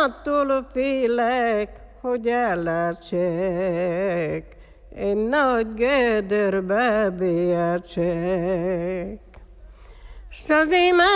attól félek, hogy ellertsek, egy nagy gödörbe beértsek. S az